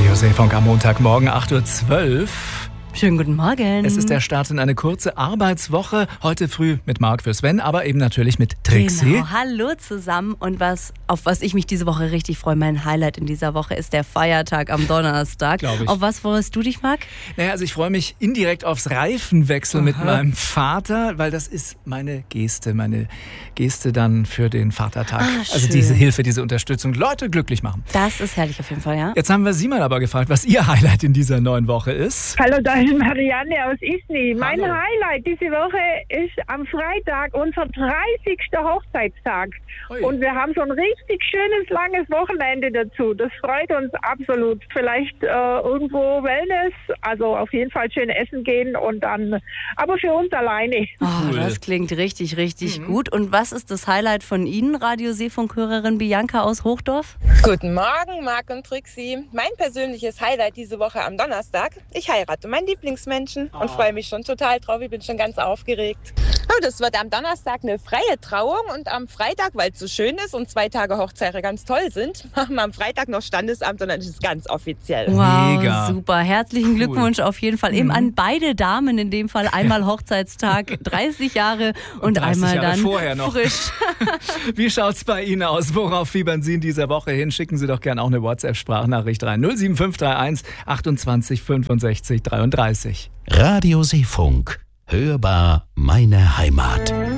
Radio Seefunk am Montagmorgen 8.12 Uhr. Schönen guten Morgen. Es ist der Start in eine kurze Arbeitswoche. Heute früh mit Marc für Sven, aber eben natürlich mit Trixie. Genau. Hallo zusammen. Und auf was ich mich diese Woche richtig freue, mein Highlight in dieser Woche ist der Feiertag am Donnerstag. Glaube ich. Auf was freust du dich, Marc? Naja, also ich freue mich indirekt aufs Reifenwechsel mit meinem Vater, weil das ist meine Geste dann für den Vatertag. Also schön. diese Hilfe, diese Unterstützung, Leute glücklich machen. Das ist herrlich auf jeden Fall, ja. Jetzt haben wir Sie mal aber gefragt, was Ihr Highlight in dieser neuen Woche ist. Hallo, da ist Marianne aus Isny. Mein Hallo. Highlight diese Woche ist am Freitag unser 30. Hochzeitstag. Ui. Und wir haben so ein richtig schönes, langes Wochenende dazu. Das freut uns absolut. Vielleicht irgendwo Wellness, also auf jeden Fall schön essen gehen und dann, aber für uns alleine. Oh, Cool. das klingt richtig, richtig gut. Und was ist das Highlight von Ihnen, Radio-Seefunk-Hörerin Bianca aus Hochdorf? Guten Morgen, Marc und Trixie. Mein persönliches Highlight diese Woche am Donnerstag. Ich heirate meinen Lieblingsmenschen und freue mich schon total drauf. Ich bin schon ganz aufgeregt. Oh, das wird am Donnerstag eine freie Trauung und am Freitag, weil es so schön ist und 2 Tage Hochzeit ganz toll sind, machen wir am Freitag noch Standesamt und dann ist es ganz offiziell. Wow, Mega. super. Herzlichen Glückwunsch auf jeden Fall eben an beide Damen in dem Fall. Einmal Hochzeitstag, 30 Jahre und 30 einmal Jahre dann vorher noch. frisch. Wie schaut's bei Ihnen aus? Worauf fiebern Sie in dieser Woche hin? Schicken Sie doch gerne auch eine WhatsApp-Sprachnachricht rein. 07531 28 65 33. Radio Seefunk. Hörbar meine Heimat.